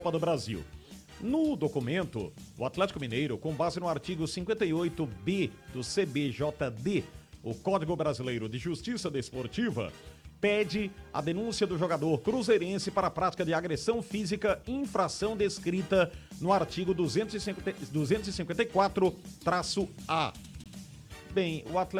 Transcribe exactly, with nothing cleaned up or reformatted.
Copa do Brasil. No documento, o Atlético Mineiro, com base no artigo cinquenta e oito B do C B J D, o Código Brasileiro de Justiça Desportiva, pede a denúncia do jogador cruzeirense para a prática de agressão física, infração descrita no artigo duzentos e cinquenta e quatro traço A. Bem, o Atlético